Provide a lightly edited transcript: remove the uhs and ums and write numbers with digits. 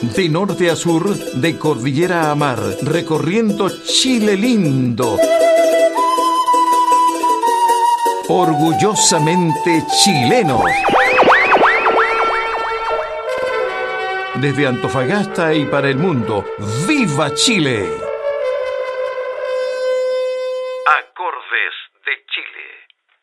de norte a sur, de cordillera a mar, recorriendo Chile lindo. Orgullosamente chilenos. Desde Antofagasta y para el mundo, ¡viva Chile!